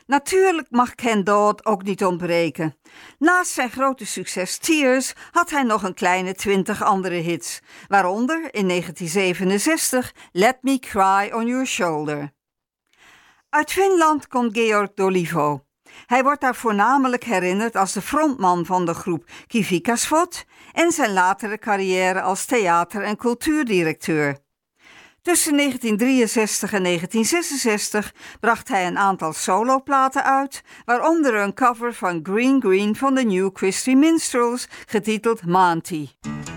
Natuurlijk mag Ken Dodd ook niet ontbreken. Naast zijn grote succes Tears had hij nog een kleine 20 andere hits, waaronder in 1967 Let Me Cry on Your Shoulder. Uit Finland komt Georg Dolivo. Hij wordt daar voornamelijk herinnerd als de frontman van de groep Kivikasvot en zijn latere carrière als theater- en cultuurdirecteur. Tussen 1963 en 1966 bracht hij een aantal soloplaten uit, waaronder een cover van Green Green van de New Christy Minstrels, getiteld Monty.